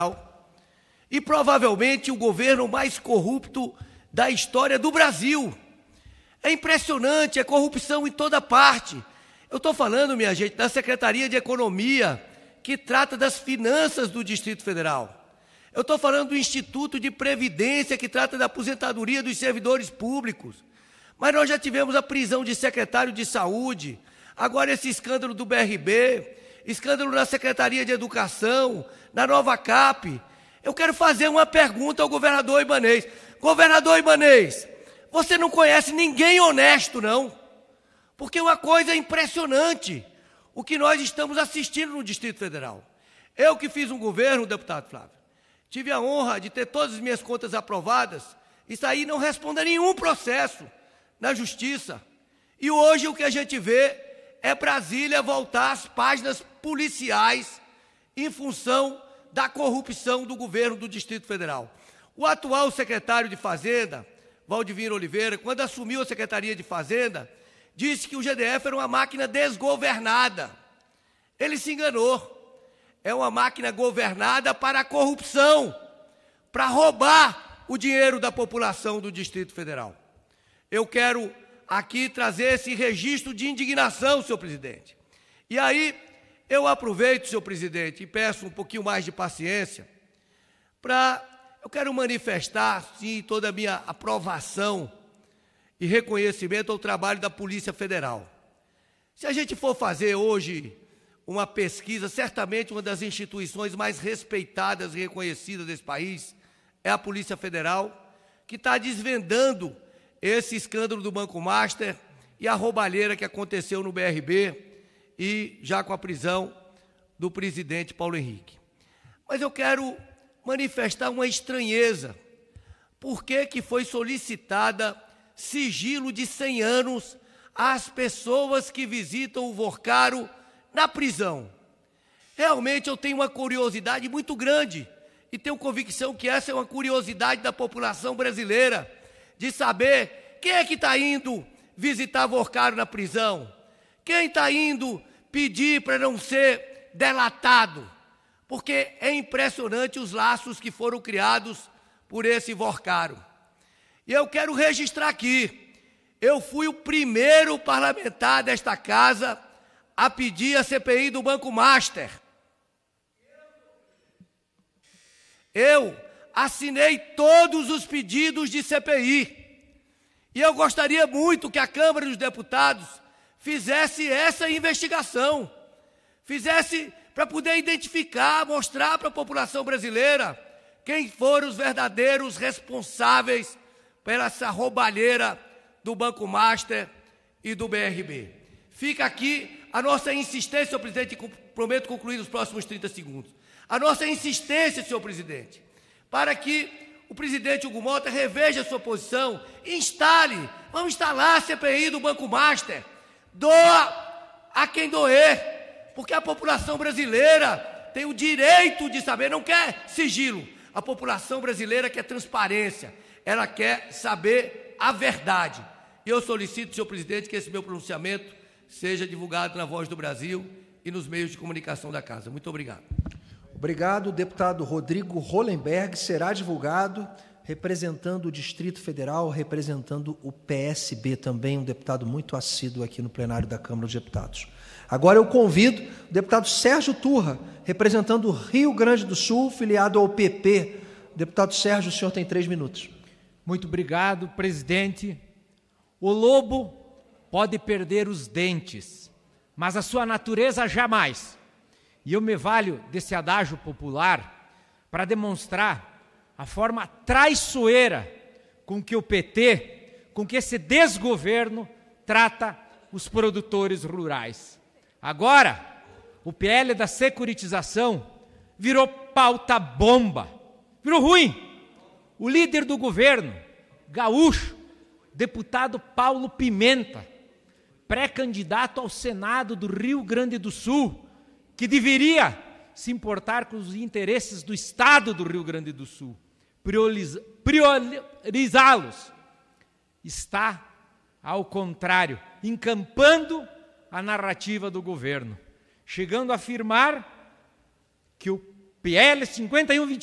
e provavelmente o governo mais corrupto da história do Brasil. É impressionante, é corrupção em toda parte. Eu estou falando, minha gente, da Secretaria de Economia, que trata das finanças do Distrito Federal. Eu estou falando do Instituto de Previdência, que trata da aposentadoria dos servidores públicos. Mas nós já tivemos a prisão de secretário de Saúde, agora esse escândalo do BRB, escândalo na Secretaria de Educação, na Nova Cap. Eu quero fazer uma pergunta ao governador Ibanez. Governador Ibanez, você não conhece ninguém honesto, não? Porque uma coisa é impressionante, o que nós estamos assistindo no Distrito Federal. Eu que fiz um governo, deputado Flávio, tive a honra de ter todas as minhas contas aprovadas, isso aí não responde a nenhum processo na Justiça. E hoje o que a gente vê é Brasília voltar às páginas policiais em função da corrupção do governo do Distrito Federal. O atual secretário de Fazenda, Valdivino Oliveira, quando assumiu a Secretaria de Fazenda, disse que o GDF era uma máquina desgovernada. Ele se enganou. É uma máquina governada para a corrupção, para roubar o dinheiro da população do Distrito Federal. Eu quero aqui trazer esse registro de indignação, senhor presidente. E aí, eu aproveito, senhor presidente, e peço um pouquinho mais de paciência, eu quero manifestar, sim, toda a minha aprovação e reconhecimento ao trabalho da Polícia Federal. Se a gente for fazer hoje uma pesquisa, certamente uma das instituições mais respeitadas e reconhecidas desse país é a Polícia Federal, que está desvendando esse escândalo do Banco Master e a roubalheira que aconteceu no BRB e já com a prisão do presidente Paulo Henrique. Mas eu quero manifestar uma estranheza. Por que foi solicitada sigilo de 100 anos às pessoas que visitam o Worcaro na prisão? Realmente eu tenho uma curiosidade muito grande e tenho convicção que essa é uma curiosidade da população brasileira, de saber quem é que está indo visitar Worcaro na prisão, quem está indo pedir para não ser delatado, porque é impressionante os laços que foram criados por esse Worcaro. E eu quero registrar aqui, eu fui o primeiro parlamentar desta casa a pedir a CPI do Banco Master. Eu assinei todos os pedidos de CPI. E eu gostaria muito que a Câmara dos Deputados fizesse essa investigação, fizesse para poder identificar, mostrar para a população brasileira quem foram os verdadeiros responsáveis pela essa roubalheira do Banco Master e do BRB. Fica aqui a nossa insistência, senhor presidente, e prometo concluir nos próximos 30 segundos. A nossa insistência, senhor presidente, para que o presidente Hugo Mota reveja a sua posição, vamos instalar a CPI do Banco Master, doa a quem doer, porque a população brasileira tem o direito de saber, não quer sigilo, a população brasileira quer transparência, ela quer saber a verdade. E eu solicito, senhor presidente, que esse meu pronunciamento seja divulgado na Voz do Brasil e nos meios de comunicação da Casa. Muito obrigado. Obrigado. O deputado Rodrigo Hollenberg será divulgado, representando o Distrito Federal, representando o PSB também, um deputado muito assíduo aqui no plenário da Câmara dos Deputados. Agora eu convido o deputado Sérgio Turra, representando o Rio Grande do Sul, filiado ao PP. Deputado Sérgio, o senhor tem 3 minutos. Muito obrigado, presidente. O lobo pode perder os dentes, mas a sua natureza jamais. E eu me valho desse adágio popular para demonstrar a forma traiçoeira com que o PT, com que esse desgoverno trata os produtores rurais. Agora, o PL da securitização virou pauta bomba, virou ruim. O líder do governo, gaúcho, deputado Paulo Pimenta, pré-candidato ao Senado do Rio Grande do Sul, que deveria se importar com os interesses do Estado do Rio Grande do Sul, priorizá-los, está, ao contrário, encampando a narrativa do governo, chegando a afirmar que o PL 5128.